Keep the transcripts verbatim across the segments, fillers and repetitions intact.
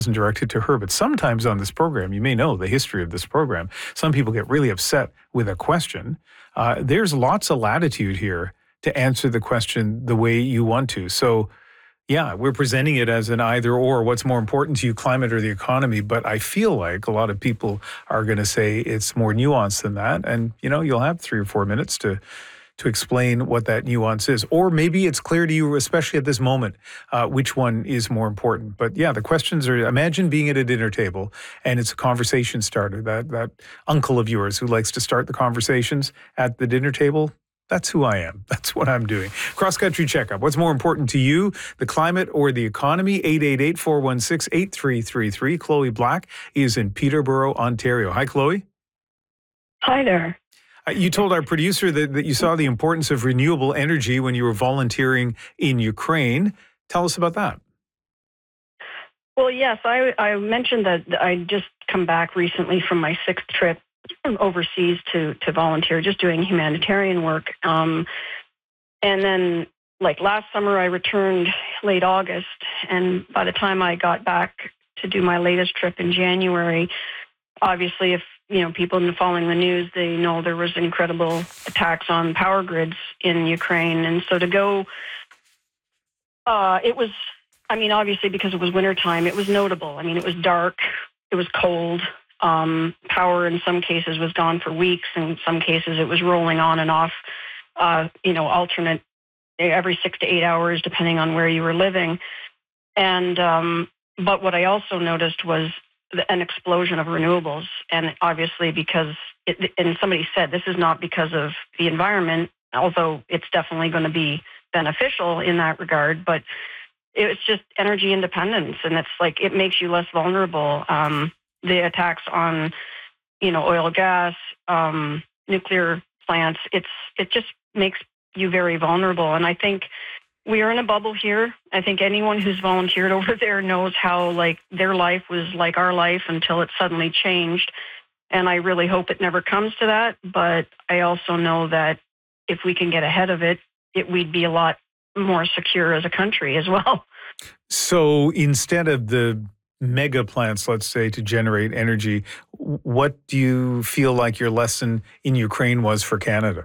wasn't directed to her, but sometimes on this program, you may know the history of this program, some people get really upset with a question. Uh, there's lots of latitude here to answer the question the way you want to. So, yeah, we're presenting it as an either or. What's more important to you, climate or the economy? But I feel like a lot of people are going to say it's more nuanced than that. And, you know, you'll have three or four minutes to to explain what that nuance is. Or maybe it's clear to you, especially at this moment, uh, which one is more important. But yeah, the questions are, imagine being at a dinner table and it's a conversation starter. That, that uncle of yours who likes to start the conversations at the dinner table, that's who I am. That's what I'm doing. Cross Country Checkup. What's more important to you, the climate or the economy? eight eight eight, four one six, eight three three three. Chloe Black is in Peterborough, Ontario. Hi, Chloe. Hi there. Uh, you told our producer that, that you saw the importance of renewable energy when you were volunteering in Ukraine. Tell us about that. Well, yes, I, I mentioned that I just come back recently from my sixth trip overseas to, to volunteer, just doing humanitarian work. Um, and then, like last summer, I returned late August, and by the time I got back to do my latest trip in January, obviously, if you know people have been following the news, they know there was incredible attacks on power grids in Ukraine, and so to go, uh, it was. I mean, obviously, because it was wintertime, it was notable. I mean, it was dark, it was cold. Um, power in some cases was gone for weeks. In some cases, it was rolling on and off, uh, you know, alternate every six to eight hours, depending on where you were living. And um, but what I also noticed was an explosion of renewables. And obviously, because, it, and somebody said, this is not because of the environment, although it's definitely going to be beneficial in that regard, but it's just energy independence. And it's like, it makes you less vulnerable. Um, the attacks on, you know, oil, gas, um, nuclear plants, it's it just makes you very vulnerable. And I think we are in a bubble here. I think anyone who's volunteered over there knows how, like, their life was like our life until it suddenly changed. And I really hope it never comes to that. But I also know that if we can get ahead of it, it we'd be a lot more secure as a country as well. So instead of the mega plants, let's say, to generate energy, what do you feel like your lesson in Ukraine was for Canada?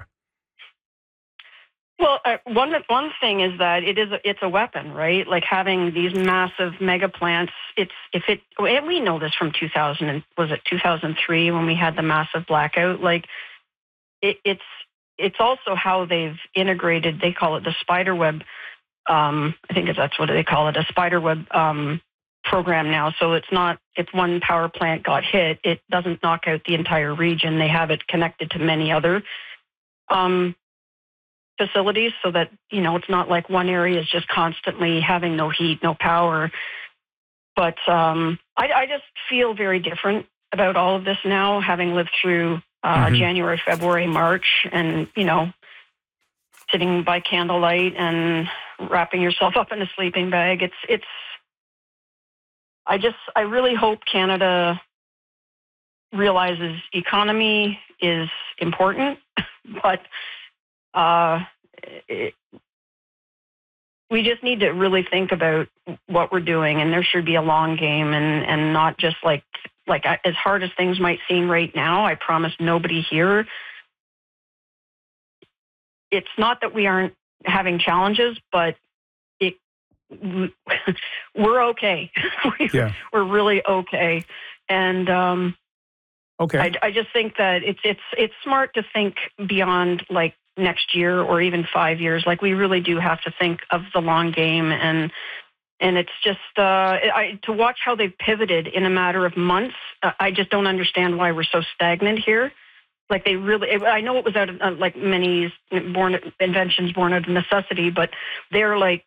Well, uh, one one thing is that it is a, it's a weapon, right? Like having these massive mega plants. It's if it and we know this from two thousand, was it two thousand three when we had the massive blackout? Like it, it's it's also how they've integrated. They call it the spider web. Um, I think that's what they call it, a spider web um, program now. So it's not, if one power plant got hit, it doesn't knock out the entire region. They have it connected to many other um, facilities so that, you know, it's not like one area is just constantly having no heat, no power. But um, I, I just feel very different about all of this now, having lived through uh, mm-hmm. January, February, March, and, you know, sitting by candlelight and wrapping yourself up in a sleeping bag. It's, it's, I just, I really hope Canada realizes economy is important, but uh, it, we just need to really think about what we're doing, and there should be a long game, and, and not just like, like as hard as things might seem right now, I promise nobody here. It's not that we aren't having challenges, but it, we're okay. Yeah. We're really okay. And um, okay. I, I just think that it's it's it's smart to think beyond like next year or even five years. Like we really do have to think of the long game, and and it's just uh, I, to watch how they've pivoted in a matter of months. Uh, I just don't understand why we're so stagnant here. Like they really, I know it was out of uh, like many born inventions born out of necessity, but they're like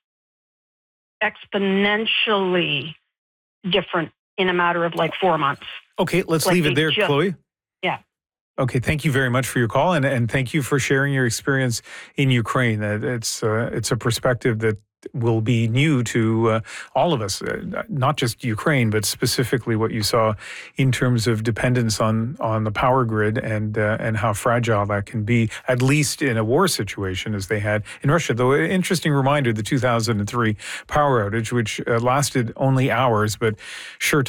exponentially different in a matter of like four months. Okay, let's like leave it there, just, Chloe. Yeah. Okay, thank you very much for your call, and, and thank you for sharing your experience in Ukraine. It's uh, it's a perspective that will be new to uh, all of us, uh, not just Ukraine, but specifically what you saw in terms of dependence on on the power grid and uh, and how fragile that can be, at least in a war situation as they had in Russia. Though, an interesting reminder, the two thousand three power outage, which uh, lasted only hours, but sure